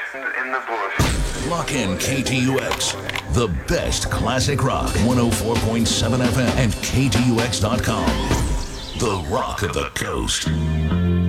in the bush. Lock in KTUX, the best classic rock, 104.7 FM and KTUX.com. The Rock of the Coast.